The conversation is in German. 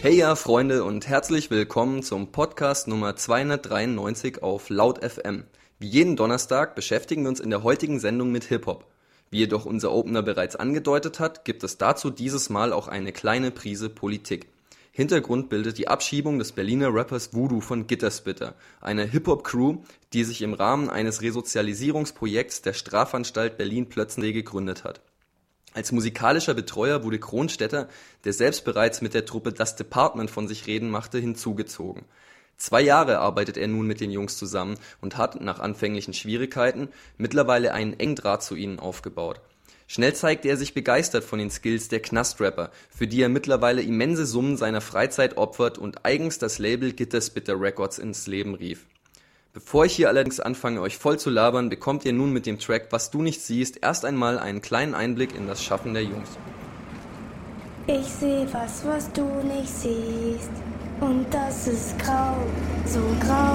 Hey ja, Freunde und herzlich willkommen zum Podcast Nummer 293 auf Laut FM. Wie jeden Donnerstag beschäftigen wir uns in der heutigen Sendung mit Hip-Hop. Wie jedoch unser Opener bereits angedeutet hat, gibt es dazu dieses Mal auch eine kleine Prise Politik. Hintergrund bildet die Abschiebung des Berliner Rappers Voodoo von Gitterspitter, eine Hip-Hop-Crew, die sich im Rahmen eines Resozialisierungsprojekts der Strafanstalt Berlin-Plötzensee gegründet hat. Als musikalischer Betreuer wurde Kronstetter, der selbst bereits mit der Truppe Das Department von sich reden machte, hinzugezogen. 2 Jahre arbeitet er nun mit den Jungs zusammen und hat, nach anfänglichen Schwierigkeiten, mittlerweile einen engen Draht zu ihnen aufgebaut. Schnell zeigte er sich begeistert von den Skills der Knastrapper, für die er mittlerweile immense Summen seiner Freizeit opfert und eigens das Label Gitterspitter Records ins Leben rief. Bevor ich hier allerdings anfange, euch voll zu labern, bekommt ihr nun mit dem Track Was du nicht siehst erst einmal einen kleinen Einblick in das Schaffen der Jungs. Ich seh was du nicht siehst, und das ist grau, so grau.